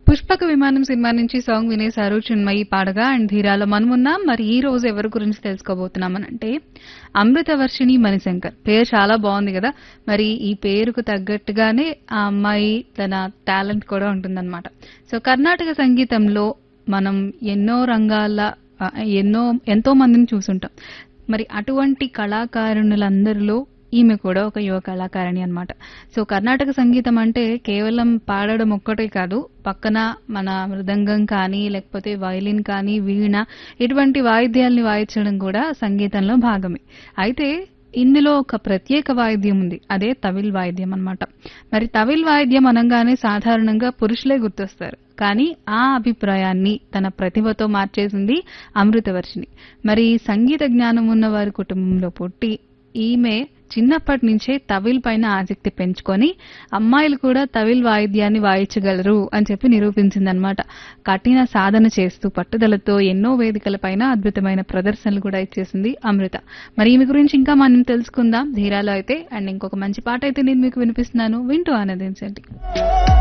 పుష్పక విమానం సినిమా నుంచి సాంగ్ వినేశారు చిన్మయి పాడగా అండ్ ధీరాలో మనమున్నాం. మరి ఈ రోజు ఎవరి గురించి తెలుసుకోబోతున్నామనంటే అమృతవర్షిణి మణిశంకర్. పేరు చాలా బాగుంది కదా. మరి ఈ పేరుకు తగ్గట్టుగానే ఆ అమ్మాయి తన టాలెంట్ కూడా ఉంటుందన్నమాట. సో కర్ణాటక సంగీతంలో మనం ఎన్నో రంగాల ఆ, ఎంతో మందిని చూసుంటాం. మరి అటువంటి కళాకారుణులందరిలో ఈమె కూడా ఒక యువ కళాకారిణి అన్నమాట. సో కర్ణాటక సంగీతం అంటే కేవలం పాడడం ఒక్కటే కాదు, పక్కన మన మృదంగం కానీ లేకపోతే వయలిన్ కానీ వీణ ఇటువంటి వాయిద్యాల్ని వాయించడం కూడా సంగీతంలో భాగమే. అయితే ఇందులో ఒక ప్రత్యేక వాయిద్యం ఉంది, అదే తవిల్ వాయిద్యం అన్నమాట. మరి తవిల్ వాయిద్యం అనగానే సాధారణంగా పురుషులే గుర్తొస్తారు, కానీ ఆ అభిప్రాయాన్ని తన ప్రతిభతో మార్చేసింది అమృతవర్షిణి. మరి సంగీత జ్ఞానం ఉన్న వారి కుటుంబంలో పుట్టి ఈమె చిన్నప్పటి నుంచే తవిల్ పైన ఆసక్తి పెంచుకొని అమ్మాయిలు కూడా తవిల్ వాయిద్యాన్ని వాయించగలరు అని చెప్పి నిరూపించిందనమాట. కఠిన సాధన చేస్తూ పట్టుదలతో ఎన్నో వేదికలపైన అద్భుతమైన ప్రదర్శనలు కూడా ఇచ్చేసింది అమృత. మరి ఈమె గురించి ఇంకా మనం తెలుసుకుందాం ధీరాలో అయితే. అండ్ ఇంకొక మంచి పాట అయితే నేను మీకు వినిపిస్తున్నాను, వింటూ ఆనందించండి.